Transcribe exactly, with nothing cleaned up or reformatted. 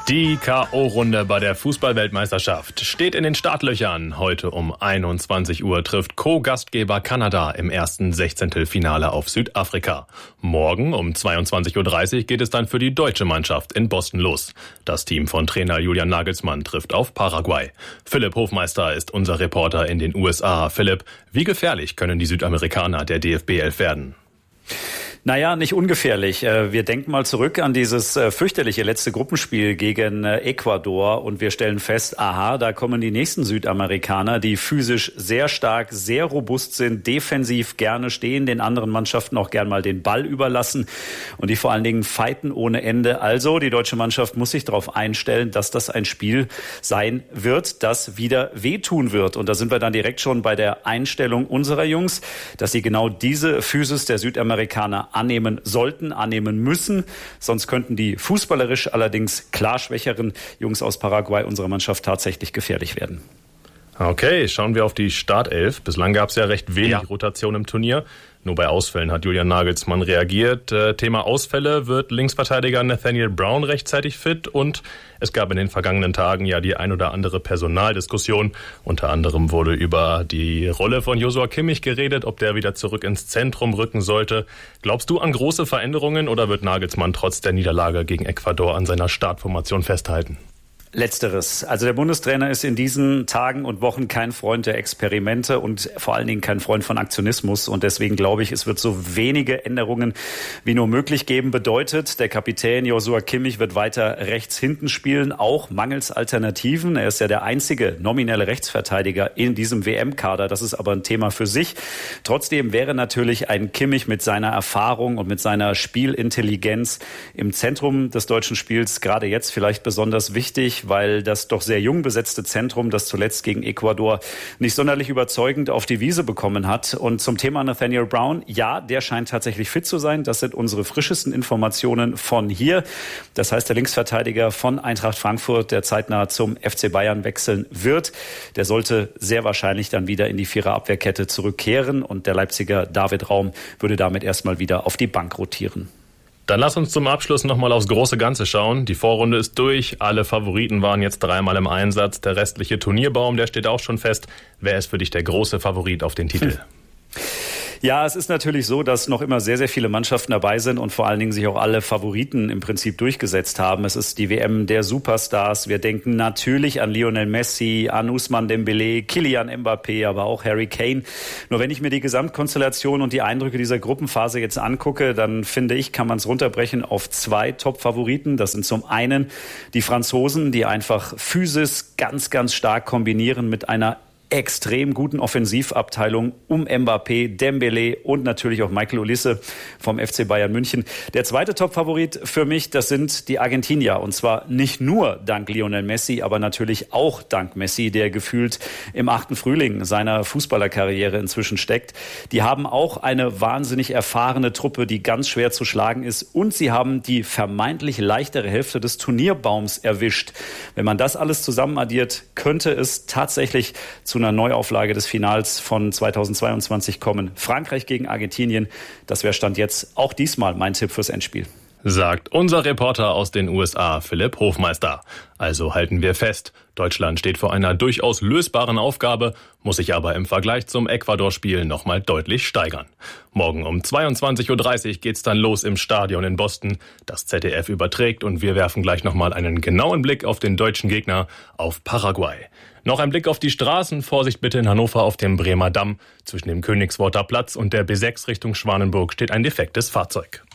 Die K O-Runde bei der Fußball-Weltmeisterschaft steht in den Startlöchern. Heute um einundzwanzig Uhr trifft Co-Gastgeber Kanada im ersten Sechzehntelfinale auf Südafrika. Morgen um zweiundzwanzig Uhr dreißig geht es dann für die deutsche Mannschaft in Boston los. Das Team von Trainer Julian Nagelsmann trifft auf Paraguay. Philipp Hofmeister ist unser Reporter in den U S A. Philipp, wie gefährlich können die Südamerikaner der D F B elf werden? Naja, nicht ungefährlich. Wir denken mal zurück an dieses fürchterliche letzte Gruppenspiel gegen Ecuador und wir stellen fest, aha, da kommen die nächsten Südamerikaner, die physisch sehr stark, sehr robust sind, defensiv gerne stehen, den anderen Mannschaften auch gern mal den Ball überlassen und die vor allen Dingen fighten ohne Ende. Also die deutsche Mannschaft muss sich darauf einstellen, dass das ein Spiel sein wird, das wieder wehtun wird. Und da sind wir dann direkt schon bei der Einstellung unserer Jungs, dass sie genau diese Physis der Südamerikaner annehmen sollten, annehmen müssen. Sonst könnten die fußballerisch allerdings klar schwächeren Jungs aus Paraguay unserer Mannschaft tatsächlich gefährlich werden. Okay, schauen wir auf die Startelf. Bislang gab es ja recht wenig ja. Rotation im Turnier. Nur bei Ausfällen hat Julian Nagelsmann reagiert. Äh, Thema Ausfälle: wird Linksverteidiger Nathaniel Brown rechtzeitig fit? Und es gab in den vergangenen Tagen ja die ein oder andere Personaldiskussion. Unter anderem wurde über die Rolle von Joshua Kimmich geredet, ob der wieder zurück ins Zentrum rücken sollte. Glaubst du an große Veränderungen oder wird Nagelsmann trotz der Niederlage gegen Ecuador an seiner Startformation festhalten? Letzteres. Also der Bundestrainer ist in diesen Tagen und Wochen kein Freund der Experimente und vor allen Dingen kein Freund von Aktionismus. Und deswegen glaube ich, es wird so wenige Änderungen wie nur möglich geben. Bedeutet, der Kapitän Joshua Kimmich wird weiter rechts hinten spielen, auch mangels Alternativen. Er ist ja der einzige nominelle Rechtsverteidiger in diesem W M-Kader. Das ist aber ein Thema für sich. Trotzdem wäre natürlich ein Kimmich mit seiner Erfahrung und mit seiner Spielintelligenz im Zentrum des deutschen Spiels gerade jetzt vielleicht besonders wichtig, weil das doch sehr jung besetzte Zentrum, das zuletzt gegen Ecuador nicht sonderlich überzeugend auf die Wiese bekommen hat. Und zum Thema Nathaniel Brown, ja, der scheint tatsächlich fit zu sein. Das sind unsere frischesten Informationen von hier. Das heißt, der Linksverteidiger von Eintracht Frankfurt, der zeitnah zum F C Bayern wechseln wird, der sollte sehr wahrscheinlich dann wieder in die Viererabwehrkette zurückkehren und der Leipziger David Raum würde damit erstmal wieder auf die Bank rotieren. Dann lass uns zum Abschluss nochmal aufs große Ganze schauen. Die Vorrunde ist durch, alle Favoriten waren jetzt dreimal im Einsatz. Der restliche Turnierbaum, der steht auch schon fest. Wer ist für dich der große Favorit auf den Titel? Hm. Ja, es ist natürlich so, dass noch immer sehr, sehr viele Mannschaften dabei sind und vor allen Dingen sich auch alle Favoriten im Prinzip durchgesetzt haben. Es ist die W M der Superstars. Wir denken natürlich an Lionel Messi, an Ousmane Dembélé, Kylian Mbappé, aber auch Harry Kane. Nur wenn ich mir die Gesamtkonstellation und die Eindrücke dieser Gruppenphase jetzt angucke, dann finde ich, kann man es runterbrechen auf zwei Top-Favoriten. Das sind zum einen die Franzosen, die einfach Physis ganz, ganz stark kombinieren mit einer extrem guten Offensivabteilung um Mbappé, Dembélé und natürlich auch Michael Olise vom F C Bayern München. Der zweite Top-Favorit für mich, das sind die Argentinier. Und zwar nicht nur dank Lionel Messi, aber natürlich auch dank Messi, der gefühlt im achten Frühling seiner Fußballerkarriere inzwischen steckt. Die haben auch eine wahnsinnig erfahrene Truppe, die ganz schwer zu schlagen ist. Und sie haben die vermeintlich leichtere Hälfte des Turnierbaums erwischt. Wenn man das alles zusammen addiert, könnte es tatsächlich zu einer Neuauflage des Finals von zweitausendzweiundzwanzig kommen. Frankreich gegen Argentinien, das wäre Stand jetzt auch diesmal mein Tipp fürs Endspiel. Sagt unser Reporter aus den U S A, Philipp Hofmeister. Also halten wir fest, Deutschland steht vor einer durchaus lösbaren Aufgabe, muss sich aber im Vergleich zum Ecuador-Spiel nochmal deutlich steigern. Morgen um zweiundzwanzig Uhr dreißig geht's dann los im Stadion in Boston. Das Z D F überträgt und wir werfen gleich nochmal einen genauen Blick auf den deutschen Gegner, auf Paraguay. Noch ein Blick auf die Straßen. Vorsicht bitte in Hannover auf dem Bremer Damm. Zwischen dem Königsworter Platz und der B sechs Richtung Schwanenburg steht ein defektes Fahrzeug.